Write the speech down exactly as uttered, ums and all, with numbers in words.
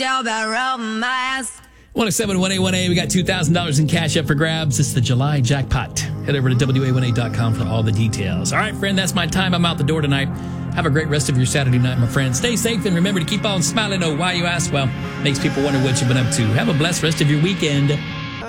one oh seven one A one A, we got two thousand dollars in cash up for grabs. It's the July jackpot. Head over to W A one A dot com for all the details. All right, friend, that's my time. I'm out the door tonight. Have a great rest of your Saturday night, my friend. Stay safe and remember to keep on smiling. Oh, why you ask? Well, makes people wonder what you've been up to. Have a blessed rest of your weekend.